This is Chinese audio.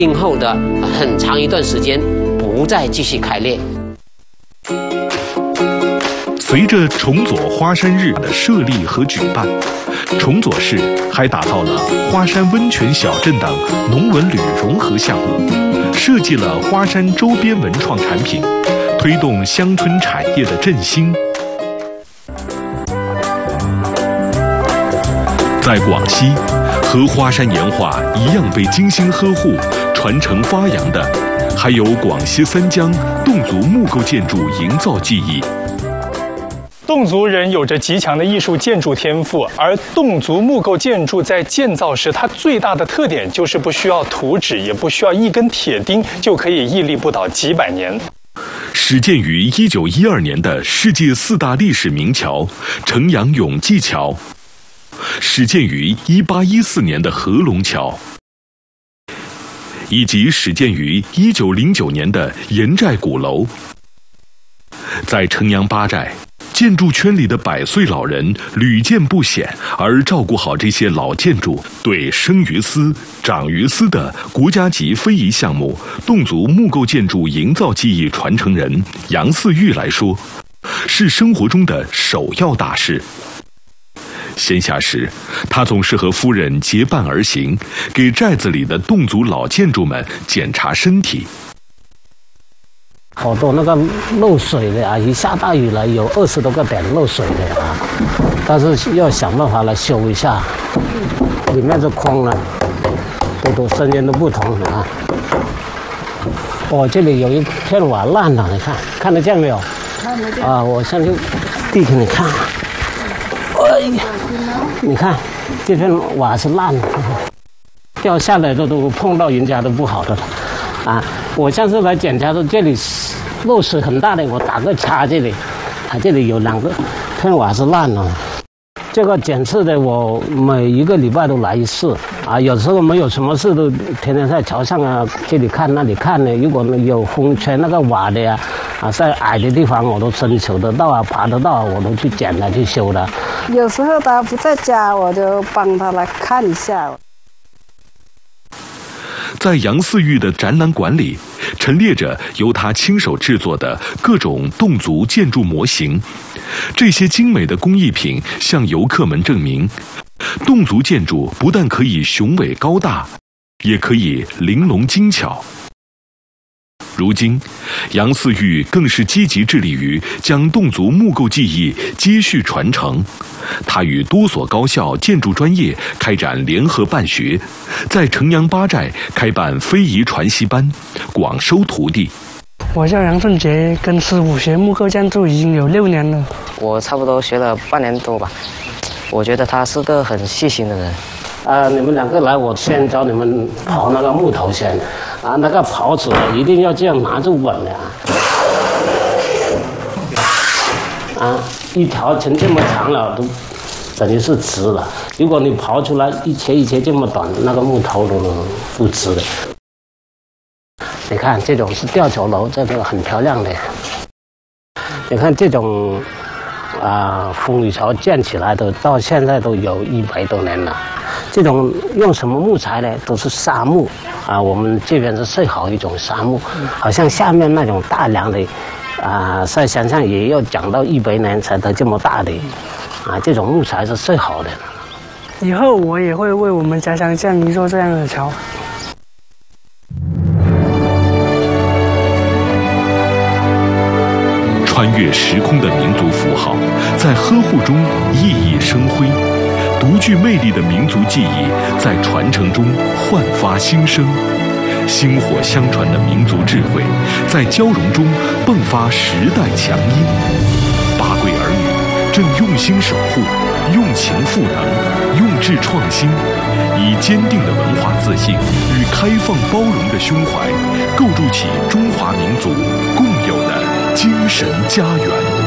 今后的很长一段时间不再继续开列。 随着重左花山日的设立和举办，重左市还打造了花山温泉小镇等农文旅融合项目，设计了花山周边文创产品，推动乡村产业的振兴。在广西，和花山岩画一样被精心呵护、传承发扬的，还有广西三江侗族木构建筑营造技艺。 侗族人有着极强的艺术建筑天赋，而侗族木构建筑在建造时，它最大的特点就是不需要图纸，也不需要一根铁钉，就可以屹立不倒几百年。 始建于1912年的世界4大历史名桥城阳永济桥，始建于1814年的合龙桥，以及始建于1909年的盐寨鼓楼。在城阳八寨，建筑圈里的100岁老人屡见不鲜，而照顾好这些老建筑，对生于斯、长于斯的国家级非遗项目侗族木构建筑营造技艺传承人杨嗣玉来说，是生活中的首要大事。闲暇时，他总是和夫人结伴而行，给寨子里的侗族老建筑们检查身体。 好多那个漏水的啊，一下大雨了，有20多个点漏水的啊，但是要想办法来修一下。里面这框呢，都声音都不同啊。这里有一片瓦烂了，你看得见没有？看得见。啊，我上去递给你看。哎呀，你看这片瓦是烂的，掉下来的都碰到人家都不好的了。啊，我上次来检查的，这里漏水很大的，我打个叉这里，这里有2个片瓦是烂了。这个检测的我每1个礼拜都来一次啊，有时候没有什么事都天天在桥上啊，这里看那里看呢。如果有风吹那个瓦的呀，在矮的地方我都伸手得到啊，爬得到啊，我都去捡来去修的。 有时候他不在家，我就帮他来看一下。 在杨嗣玉的展览馆里，陈列着由他亲手制作的各种侗族建筑模型。这些精美的工艺品向游客们证明，侗族建筑不但可以雄伟高大，也可以玲珑精巧。如今，杨嗣玉更是积极致力于将侗族木构技艺接续传承。他与多所高校建筑专业开展联合办学，在城阳八寨开办非遗传习班，广收徒弟。 我叫杨顺杰，跟师傅学木构建筑已经有6年了。 我差不多学了半年多吧。我觉得他是个很细心的人。 你们2个来，我先教你们刨那个木头先。那个刨子一定要这样拿着稳的一条成这么长了，都等于是直了。如果你刨出来一切这么短，那个木头都不直的。你看这种是吊脚楼，这个很漂亮的。你看这种风雨桥建起来的，到现在都有100多年了。这种用什么木材呢？都是杉木我们这边是最好一种杉木，好像下面那种大梁的在山上也要长到100年才得这么大的这种木材是最好的。 以后我也会为我们家乡建一座这样的桥。 穿越时空的民族符号，在呵护中熠熠生辉；独具魅力的民族技艺，在传承中焕发新生；薪火相传的民族智慧，在交融中迸发时代强音。八贵儿女正用心守护，用情赋能，用智创新，以坚定的文化自信与开放包容的胸怀，构筑起中华民族共有的精神家园。